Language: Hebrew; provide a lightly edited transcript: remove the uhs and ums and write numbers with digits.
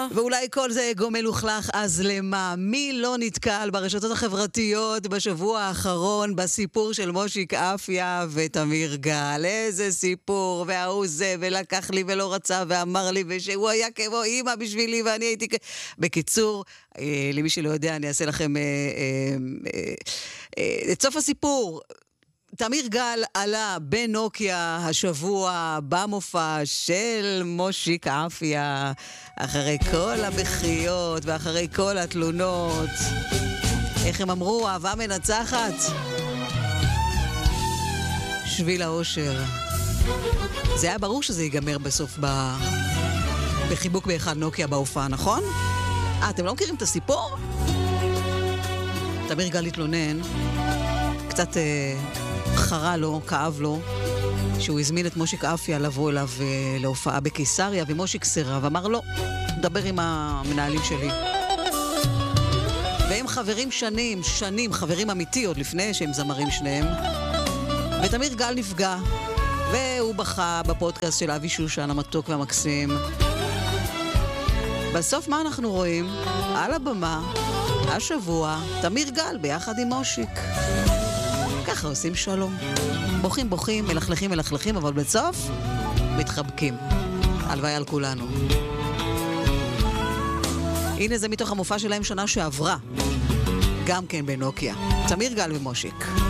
ואולי כל זה אגו מלוכלך, אז למה? מי לא נתקל ברשתות החברתיות בשבוע האחרון בסיפור של מושיק אפיה ותמיר גל? איזה סיפור, והוא זה, ולקח לי ולא רצה, ואמר לי, ושהוא היה כמו אמא בשבילי, ואני הייתי... בקיצור, למי שלא יודע, אני אעשה לכם את סוף הסיפור. תמיר גל עלה בנוקיה השבוע במופע של מושיק אפיה, אחרי כל הבכיות ואחרי כל התלונות. איך הם אמרו? אהבה מנצחת? שביל האושר. זה היה ברור שזה ייגמר בסוף בחיבוק באחד נוקיה בהופעה, נכון? אתם לא מכירים את הסיפור? תמיר גל התלונן, קצת חרה לו, כאב לו, שהוא הזמין את מושיק אפיה לבוא אליו להופעה בקיסריה, ומושיק סירב, אמר לו, דבר עם המנהלים שלי. והם חברים שנים, חברים אמיתי, עוד לפני שהם זמרים שניהם. ותמיר גל נפגע, והוא בכה בפודקאסט של אבי שושן, המתוק והמקסים. בסוף מה אנחנו רואים? על הבמה, השבוע, תמיר גל ביחד עם מושיק. ככה עושים שלום. בוכים, מלכלכים, אבל בסוף מתחבקים. הלוואי על כולנו. הנה זה מתוך המופע שלהם שנה שעברה. גם כן בנוקיה. תמיר גל ומושיק.